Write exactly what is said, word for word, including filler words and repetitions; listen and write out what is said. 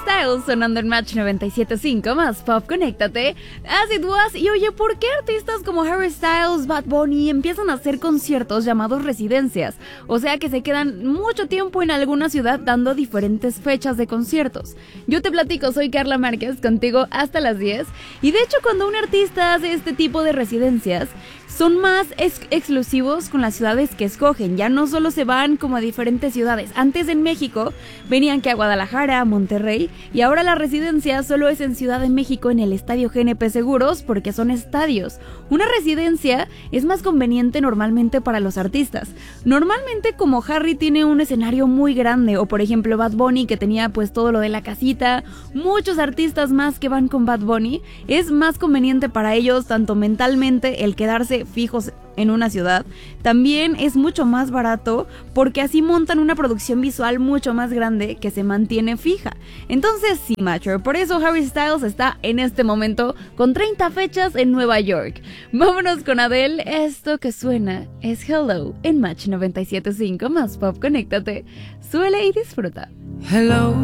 Styles sonando en Match noventa y siete punto cinco más Pop, conéctate. As It Was. Y oye, ¿por qué artistas como Harry Styles, Bad Bunny empiezan a hacer conciertos llamados residencias? O sea que se quedan mucho tiempo en alguna ciudad dando diferentes fechas de conciertos. Yo te platico, soy Carla Márquez, contigo hasta las diez. Y de hecho, cuando un artista hace este tipo de residencias, son más ex- exclusivos con las ciudades que escogen. Ya no solo se van como a diferentes ciudades. Antes en México venían que a Guadalajara, a Monterrey, y ahora la residencia solo es en Ciudad de México en el Estadio G N P Seguros porque son estadios. Una residencia es más conveniente normalmente para los artistas. Normalmente como Harry tiene un escenario muy grande, o por ejemplo Bad Bunny que tenía pues todo lo de la casita, muchos artistas más que van con Bad Bunny, es más conveniente para ellos tanto mentalmente el quedarse fijos en una ciudad. También es mucho más barato porque así montan una producción visual mucho más grande que se mantiene fija. Entonces sí, macho, por eso Harry Styles está en este momento con treinta fechas en Nueva York. Vámonos con Adele. Esto que suena es Hello en Match noventa y siete punto cinco más Pop, conéctate, suele y disfruta. Hello,